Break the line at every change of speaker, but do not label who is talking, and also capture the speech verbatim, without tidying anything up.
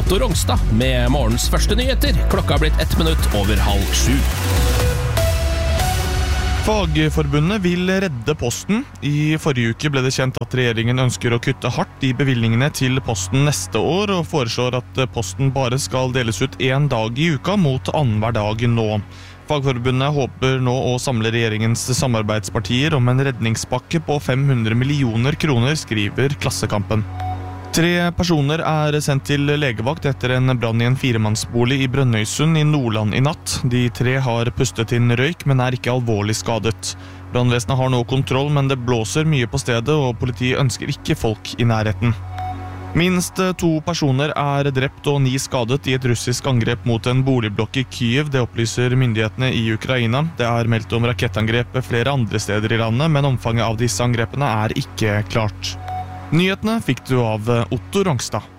Otto Rongstad med morgens første nyheter. Klokka har blitt ett minutt over halv sju.
Fagforbundet vil redde Posten. I forrige uke ble det kjent at regjeringen ønsker å kutte hardt i bevilgningene til Posten neste år, og foreslår at Posten bare skal deles ut en dag i uka mot annenhver dag nå. Fagforbundet håper nå å samle regjeringens samarbeidspartier om en redningspakke på fem hundre millioner kroner, skriver Klassekampen. Tre personer er sendt til legevakt etter en brann i en firemannsbolig i Brønnøysund i Nordland i natt. De tre har pustet inn røyk, men er ikke alvorlig skadet. Brannvesenet har nå kontroll, men det blåser mye på stedet, og politiet ønsker ikke folk i nærheten. Minst to personer er drept og ni skadet i et russisk angrep mot en boligblokk i Kyiv. Det opplyser myndighetene i Ukraina. Det er meldt om rakettangrep flere andre steder i landet, men omfanget av disse angrepene er ikke klart. Nyhetene fikk du av Otto Rongstad.